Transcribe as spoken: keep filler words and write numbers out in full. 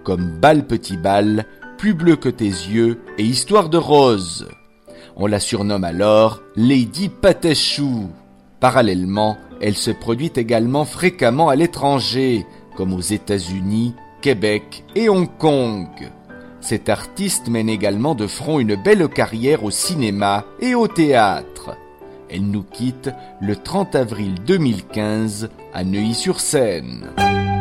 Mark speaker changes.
Speaker 1: comme Bal petit bal, Plus bleu que tes yeux et Histoire de rose. On la surnomme alors Lady Patachou. Parallèlement, elle se produit également fréquemment à l'étranger, comme aux États-Unis, Québec et Hong Kong. Cette artiste mène également de front une belle carrière au cinéma et au théâtre. Elle nous quitte le trente avril deux mille quinze à Neuilly-sur-Seine.